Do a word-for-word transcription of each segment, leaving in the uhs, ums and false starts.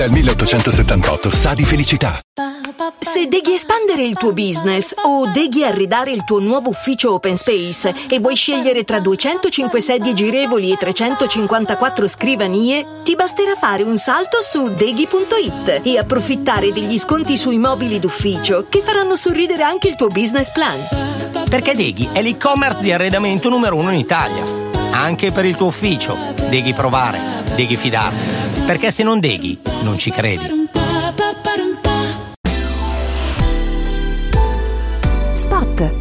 Dal milleottocentosettantotto sa di felicità. Se devi espandere il tuo business o devi arredare il tuo nuovo ufficio open space e vuoi scegliere tra duecentocinque sedie girevoli e trecentocinquantaquattro scrivanie, ti basterà fare un salto su deghi punto it e approfittare degli sconti sui mobili d'ufficio che faranno sorridere anche il tuo business plan. Perché Deghi è l'e-commerce di arredamento numero uno in Italia. Anche per il tuo ufficio. Deghi provare, Deghi fidarti. Perché se non Deghi, non ci credi. Spot.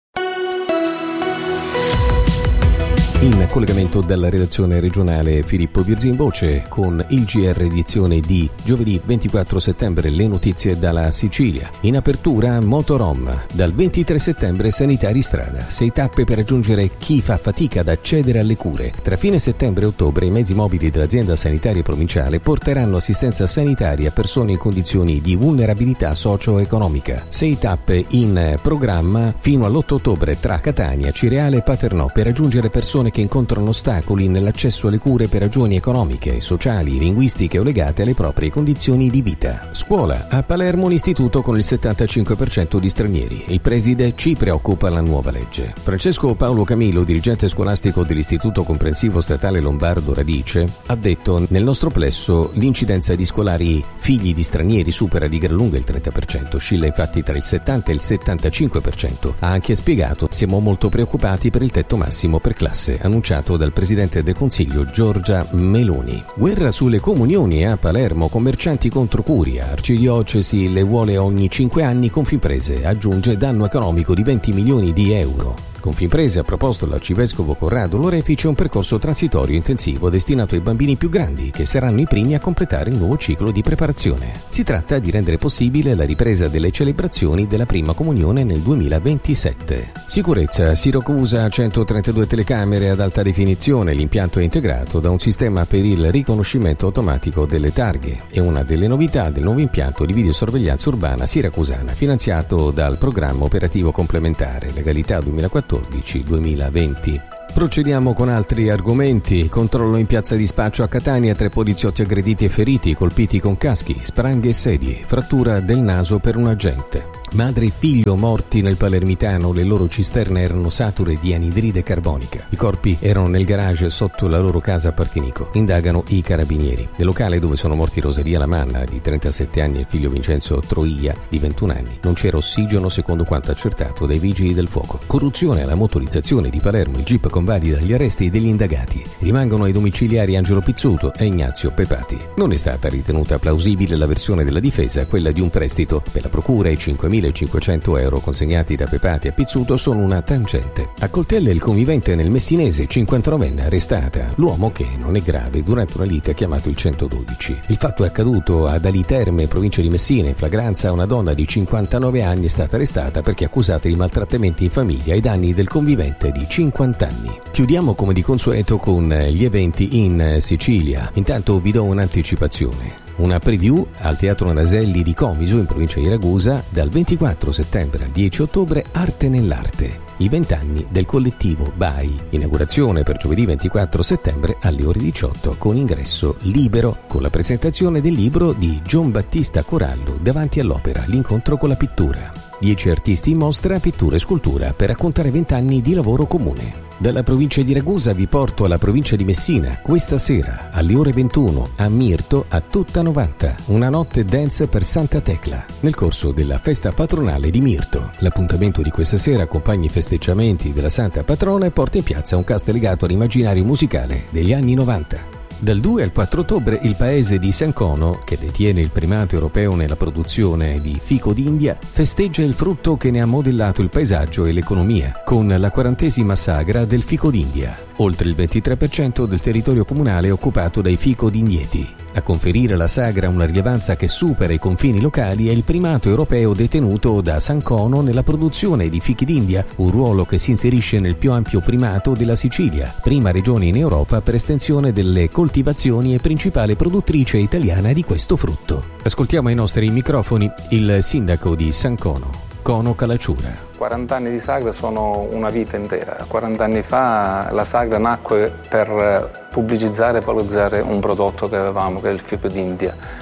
In collegamento dalla redazione regionale Filippo Birzimboce con il G R edizione di giovedì ventiquattro settembre, le notizie dalla Sicilia. In apertura Motorom, dal ventitré settembre sanitari strada, sei tappe per raggiungere chi fa fatica ad accedere alle cure. Tra fine settembre e ottobre i mezzi mobili dell'azienda sanitaria provinciale porteranno assistenza sanitaria a persone in condizioni di vulnerabilità socio-economica. Sei tappe in programma fino all'otto ottobre tra Catania, Cireale e Paternò per raggiungere persone che incontrano ostacoli nell'accesso alle cure per ragioni economiche, sociali, linguistiche o legate alle proprie condizioni di vita. Scuola. A Palermo un istituto con il settantacinque per cento di stranieri. Il preside: ci preoccupa la nuova legge. Francesco Paolo Camilo, dirigente scolastico dell'Istituto Comprensivo Statale Lombardo Radice, ha detto: nel nostro plesso l'incidenza di scolari figli di stranieri supera di gran lunga il trenta per cento, oscilla infatti tra il settanta e il settantacinque per cento. Ha anche spiegato: siamo molto preoccupati per il tetto massimo per classe, annunciato dal Presidente del Consiglio Giorgia Meloni. Guerra sulle comunioni a Palermo, commercianti contro Curia, arcidiocesi le vuole ogni cinque anni. Confimprese aggiunge danno economico di venti milioni di euro. Confimprese ha proposto all'arcivescovo Corrado Lorefice un percorso transitorio intensivo destinato ai bambini più grandi, che saranno i primi a completare il nuovo ciclo di preparazione. Si tratta di rendere possibile la ripresa delle celebrazioni della prima comunione nel duemilaventisette. Sicurezza. Siracusa ha centotrentadue telecamere ad alta definizione. L'impianto è integrato da un sistema per il riconoscimento automatico delle targhe. È una delle novità del nuovo impianto di videosorveglianza urbana siracusana, finanziato dal programma operativo complementare Legalità duemilaquattordici duemilaventi. Procediamo con altri argomenti. Controllo in piazza di Spaccio a Catania, tre poliziotti aggrediti e feriti, colpiti con caschi, spranghe e sedie, frattura del naso per un agente. Madre e figlio morti nel palermitano, le loro cisterne erano sature di anidride carbonica. I corpi erano nel garage sotto la loro casa a Partinico. Indagano i carabinieri. Nel locale dove sono morti Rosaria Lamanna, di trentasette anni, e il figlio Vincenzo Troia, di ventuno anni, non c'era ossigeno secondo quanto accertato dai vigili del fuoco. Corruzione alla motorizzazione di Palermo, il jeep convalida gli arresti degli indagati. Rimangono ai domiciliari Angelo Pizzuto e Ignazio Pepati. Non è stata ritenuta plausibile la versione della difesa, quella di un prestito. Per la procura i cinquemilacinquecento euro consegnati da Pepati a Pizzuto sono una tangente. A coltelle il convivente nel messinese, cinquantanovenne, arrestata. L'uomo, che non è grave, durante una lite ha chiamato il centododici. Il fatto è accaduto ad Ali Terme, provincia di Messina. In flagranza una donna di cinquantanove anni è stata arrestata perché accusata di maltrattamenti in famiglia ai danni del convivente di cinquanta anni. Chiudiamo come di consueto con gli eventi in Sicilia. Intanto vi do un'anticipazione. Una preview al Teatro Naselli di Comiso, in provincia di Ragusa, dal ventiquattro settembre al dieci ottobre, Arte nell'Arte, i vent'anni del collettivo B A I. Inaugurazione per giovedì ventiquattro settembre alle ore diciotto, con ingresso libero, con la presentazione del libro di Gian Battista Corallo davanti all'opera L'incontro con la pittura. Dieci artisti in mostra, pittura e scultura, per raccontare vent'anni di lavoro comune. Dalla provincia di Ragusa vi porto alla provincia di Messina, questa sera alle ore ventuno a Mirto, a Tutta novanta, una notte dance per Santa Tecla, nel corso della festa patronale di Mirto. L'appuntamento di questa sera accompagna i festeggiamenti della Santa Patrona e porta in piazza un cast legato all'immaginario musicale degli anni novanta. Dal due al quattro ottobre il paese di Sancono, che detiene il primato europeo nella produzione di fico d'India, festeggia il frutto che ne ha modellato il paesaggio e l'economia, con la quarantesima sagra del fico d'India. Oltre il ventitré per cento del territorio comunale è occupato dai fico d'indieti. A conferire la sagra una rilevanza che supera i confini locali è il primato europeo detenuto da Sancono nella produzione di fichi d'India, un ruolo che si inserisce nel più ampio primato della Sicilia, prima regione in Europa per estensione delle coltivazioni e principale produttrice italiana di questo frutto. Ascoltiamo ai nostri microfoni il sindaco di Sancono, Cono Calacciura. quaranta anni di sagra sono una vita intera. quaranta anni fa la sagra nacque per pubblicizzare e valorizzare un prodotto che avevamo, che è il fico d'India.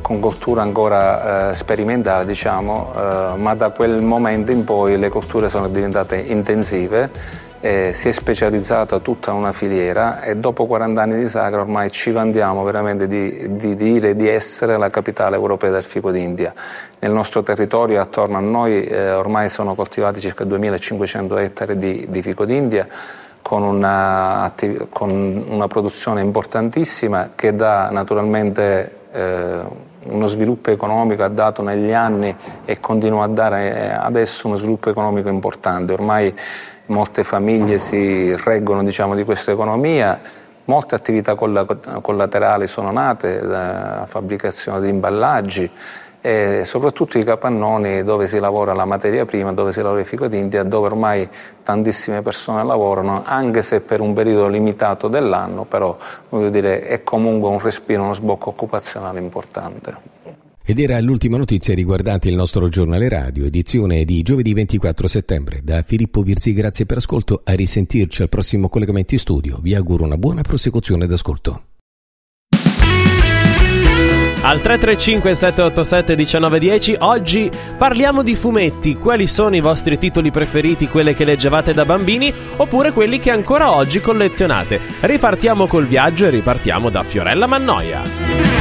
con coltura ancora eh, sperimentale, diciamo, eh, ma da quel momento in poi le colture sono diventate intensive. Eh, si è specializzata tutta una filiera e dopo quaranta anni di Sagra ormai ci vantiamo veramente di, di dire di essere la capitale europea del fico d'India. Nel nostro territorio attorno a noi eh, ormai sono coltivati circa duemilacinquecento ettari di, di fico d'India con una, con una produzione importantissima che dà naturalmente eh, uno sviluppo economico, ha dato negli anni e continua a dare adesso uno sviluppo economico importante. Ormai molte famiglie si reggono, diciamo, di questa economia, molte attività collaterali sono nate, la fabbricazione di imballaggi e soprattutto i capannoni dove si lavora la materia prima, dove si lavora il fico d'India, dove ormai tantissime persone lavorano, anche se per un periodo limitato dell'anno, però voglio dire, è comunque un respiro, uno sbocco occupazionale importante. Ed era l'ultima notizia riguardante il nostro giornale radio, edizione di giovedì ventiquattro settembre. Da Filippo Virzi, grazie per ascolto, a risentirci al prossimo collegamento in studio. Vi auguro una buona prosecuzione d'ascolto. Al tre tre cinque sette otto sette uno nove uno zero oggi parliamo di fumetti. Quali sono i vostri titoli preferiti, quelle che leggevate da bambini oppure quelli che ancora oggi collezionate? Ripartiamo col viaggio e ripartiamo da Fiorella Mannoia.